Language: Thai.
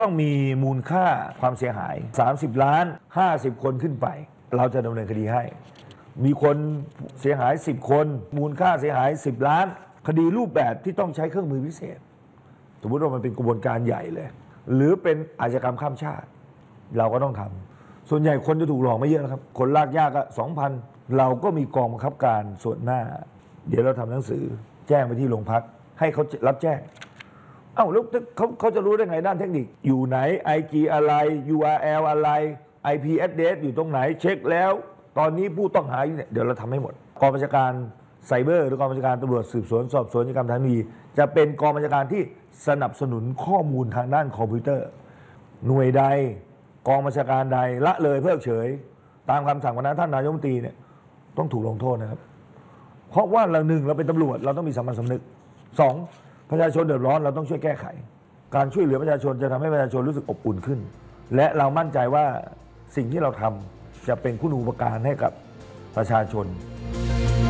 ต้องมีมูลค่าความเสียหาย30 ล้าน50 คนขึ้นไปเราจะดำเนินคดีให้มีคนเสียหาย10 คนมูลค่าเสียหาย10 ล้านคดีรูปแบบที่ต้องใช้เครื่องมือพิเศษสมมติว่ามันเป็นกระบวนการใหญ่เลยหรือเป็นอาชญากรรมข้ามชาติเราก็ต้องทำส่วนใหญ่คนจะถูกหลอกไม่เยอะนะครับคนลากยากก็ 2,000 เราก็มีกองบังคับการส่วนหน้าเดี๋ยวเราทำหนังสือแจ้งไปที่โรงพักให้เขารับแจ้งเอ้าแล้วเขาจะรู้ได้ไงด้านเทคนิคอยู่ไหน IG อะไร URL อะไร IP address อยู่ตรงไหนเช็คแล้วตอนนี้ผู้ต้องหาเนี่ยเดี๋ยวเราทำให้หมดกองบัญชาการไซเบอร์หรือกองบัญชาการตำรวจสืบสวนสอบสวนอาชญากรรมทางเทคโนโลยีจะเป็นกองบัญชาการที่สนับสนุนข้อมูลทางด้านคอมพิวเตอร์หน่วยใดกองบัญชาการใดละเลยเพิกเฉยตามคำสั่งของท่านนายกรัฐมนตรีเนี่ยต้องถูกลงโทษนะครับเพราะว่าเรา1เราเป็นตำรวจเราต้องมีสามัญสำนึก2ประชาชนเดือดร้อนเราต้องช่วยแก้ไขการช่วยเหลือประชาชนจะทำให้ประชาชนรู้สึกอบอุ่นขึ้นและเรามั่นใจว่าสิ่งที่เราทำจะเป็นคุณูปการให้กับประชาชน